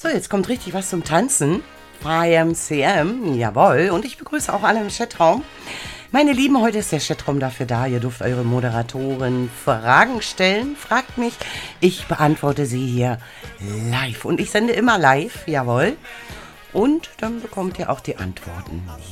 So, jetzt kommt richtig was zum Tanzen. YMCM, jawohl. Und ich begrüße auch alle im Chatraum. Meine Lieben, heute ist der Chatraum dafür da. Ihr dürft eure Moderatoren Fragen stellen. Fragt mich. Ich beantworte sie hier live. Und ich sende immer live, jawohl. Und dann bekommt ihr auch die Antworten.